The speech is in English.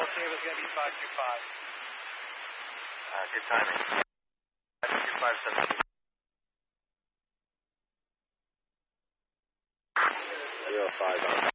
Okay, it was going to be 525. Good timing. 525, 05.